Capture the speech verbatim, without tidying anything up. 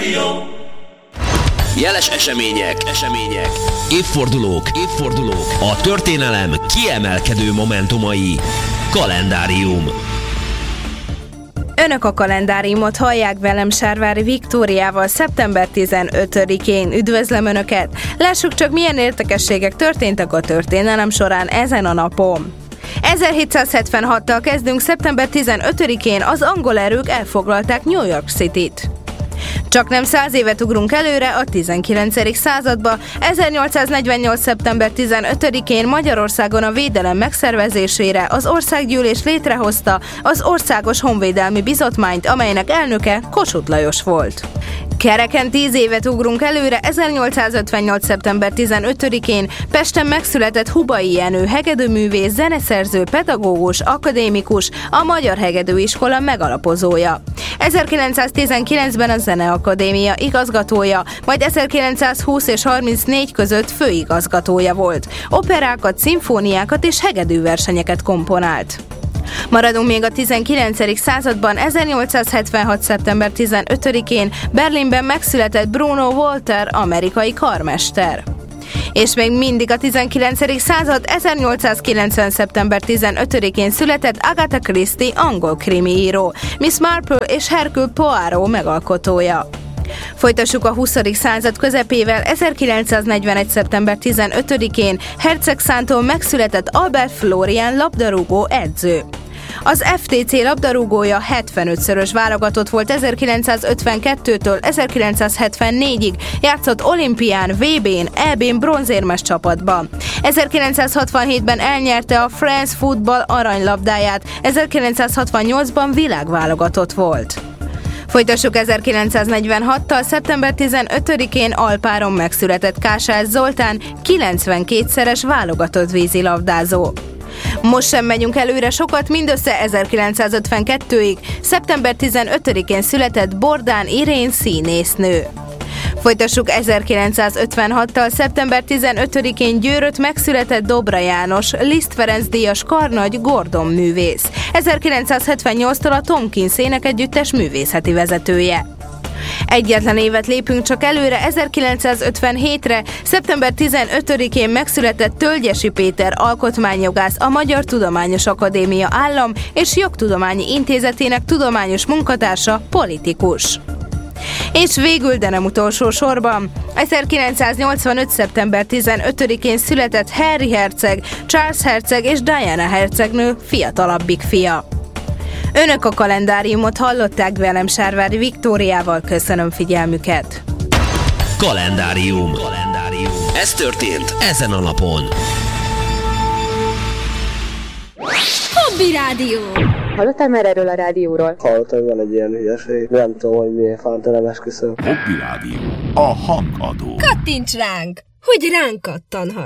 Kalendárium. Jeles események, események, évfordulók, évfordulók, a történelem kiemelkedő momentumai. Kalendárium. Önök a kalendáriumot hallják, velem Sárvári Viktóriával szeptember tizenötödikén. Üdvözlöm Önöket! Lássuk csak, milyen érdekességek történtek a történelem során ezen a napon. ezerhétszázhetvenhattal kezdünk, szeptember tizenötödikén az angol erők elfoglalták New York Cityt. Csaknem száz évet ugrunk előre a tizenkilencedik századba. ezernyolcszáznegyvennyolc. szeptember tizenötödikén Magyarországon a védelem megszervezésére az Országgyűlés létrehozta az Országos Honvédelmi Bizottmányt, amelynek elnöke Kossuth Lajos volt. Kereken tíz évet ugrunk előre, ezernyolcszázötvennyolc. szeptember tizenötödikén Pesten megszületett Hubai Jenő, hegedűművész, zeneszerző, pedagógus, akadémikus, a Magyar Hegedűiskola megalapozója. ezerkilencszáztizenkilencben a Zeneakadémia igazgatója, majd ezerkilencszázhúsz és harmincnégy között főigazgatója volt. Operákat, szimfóniákat és hegedűversenyeket komponált. Maradunk még a tizenkilencedik században, ezernyolcszázhetvenhat. szeptember tizenötödikén Berlinben megszületett Bruno Walter, amerikai karmester. És még mindig a tizenkilencedik század, ezernyolcszázkilencven. szeptember tizenötödikén született Agatha Christie, angol krimiíró, Miss Marple és Hercule Poirot megalkotója. Folytassuk a huszadik század közepével, ezerkilencszáznegyvenegy. szeptember tizenötödikén Hercegszántól megszületett Albert Florian, labdarúgó edző. Az ef té cé labdarúgója hetvenötszörös válogatott volt, ezerkilencszázötvenkettőtől ezerkilencszázhetvennégyig játszott olimpián, vé bén, é bén bronzérmes csapatban. ezerkilencszázhatvanhétben elnyerte a France Football aranylabdáját, ezerkilencszázhatvannyolcban világválogatott volt. Folytassuk ezerkilencszáznegyvenhattal, szeptember tizenötödikén Alpáron megszületett Kásás Zoltán, kilencvenkétszeres válogatott vízilabdázó. Most sem megyünk előre sokat, mindössze ezerkilencszázötvenkettőig, szeptember tizenötödikén született Bordán Irén színésznő. Folytassuk ezerkilencszázötvenhattal, szeptember tizenötödikén Győrött megszületett Dobra János, Liszt Ferenc díjas karnagy Gordon művész. ezerkilencszázhetvennyolctól a Tompkins énekegyüttes művészeti vezetője. Egyetlen évet lépünk csak előre, ezerkilencszázötvenhétre, szeptember tizenötödikén megszületett Tölgyesi Péter alkotmányjogász, a Magyar Tudományos Akadémia Állam- és Jogtudományi Intézetének tudományos munkatársa, politikus. És végül, de nem utolsó sorban, ezerkilencszáznyolcvanöt. szeptember tizenötödikén született Harry herceg, Charles herceg és Diana hercegnő fiatalabbik fia. Önök a kalendáriumot hallották, velem Sárvári Viktóriával, köszönöm figyelmüket. Kalendárium. Kalendárium. Ez történt ezen a napon. Hobby Rádió. Hallottál már erről a rádióról? Hallottam, van egy ilyen hülyeség. Nem tudom, hogy miért fánta nem esküszöm. Hobby Rádió. A hangadó. Kattints ránk, hogy ránk kattanhass.